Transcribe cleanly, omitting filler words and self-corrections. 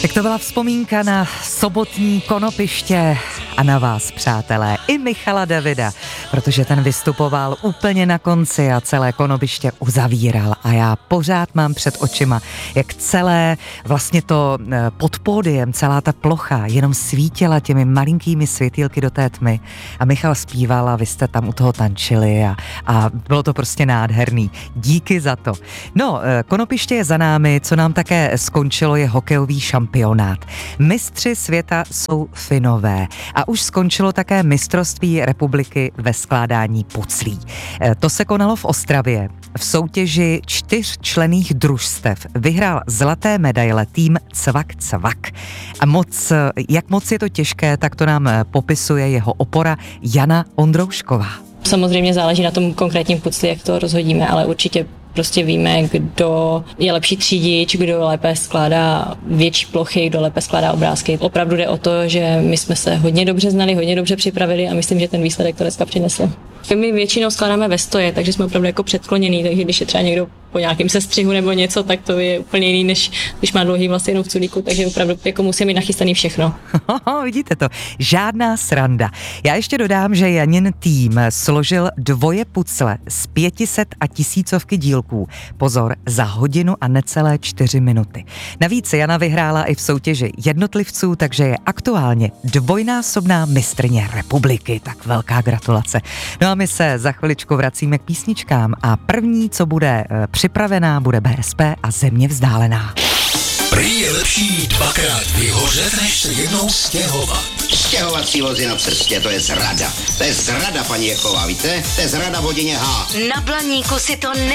Tak to byla vzpomínka na sobotní konopiště a na vás, přátelé, i Michala Davida, protože ten vystupoval úplně na konci a celé konopiště uzavíral a já pořád mám před očima, jak celé vlastně to pod pódiem, celá ta plocha jenom svítila těmi malinkými světýlky do té tmy a Michal zpíval a vy jste tam u toho tančili a bylo to prostě nádherný. Díky za to. No, konopiště je za námi, co nám také skončilo je hokejový šampionát. Mistři světa jsou Finové a už skončilo také mistrovství republiky ve skládání puclí. To se konalo v Ostravě. V soutěži 4členných družstev vyhrál zlaté medaile tým Cvak Cvak. A jak moc je to těžké, tak to nám popisuje jeho opora Jana Ondroušková. Samozřejmě záleží na tom konkrétním pucli, jak to rozhodíme, ale určitě prostě víme, kdo je lepší třídič, kdo lépe skládá větší plochy, kdo lépe skládá obrázky. Opravdu jde o to, že my jsme se hodně dobře znali, hodně dobře připravili a myslím, že ten výsledek to dneska přinesl. My většinou skládáme ve stoje, takže jsme opravdu jako předkloněný, takže když je třeba někdo po nějakém sestřihu nebo něco, tak to je úplně jiný, než když má dlouhý vlasy jenom v culíku, takže opravdu jako musí mít nachystaný všechno. Vidíte to, žádná sranda. Já ještě dodám, že Janin tým složil 2 pucle z 500 a 1000 dílků. Pozor, za hodinu a necelé 4 minuty. Navíc Jana vyhrála i v soutěži jednotlivců, takže je aktuálně dvojnásobná mistryně republiky. Tak velká gratulace. No a my se za chviličku vracíme k písničkám a první, co bude připravená, bude BSP a Země vzdálená. Prý je lepší dvakrát vyhořet, než se jednou stěhovat. Stěhovací vozy na cestě, to je zrada. To je zrada, paní Jechová, víte? To je zrada v hodině H. Na Blaníku si to